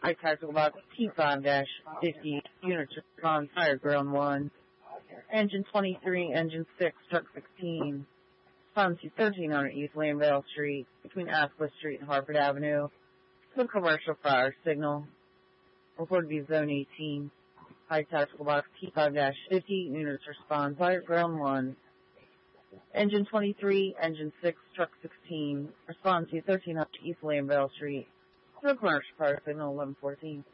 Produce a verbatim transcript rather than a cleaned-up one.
I Tactical Box T five fifty, units respond, fire ground one. Engine twenty-three, engine six, truck sixteen. Responds to thirteen hundred East Landvale Street, between Asquith Street and Harford Avenue. The commercial fire signal. Reported to be zone eighteen. High Tactical Box T five fifty, units respond, fire ground one. Engine twenty-three, engine six, truck sixteen. Responds to thirteen hundred East Landvale Street. The commercial fire signal eleven fourteen.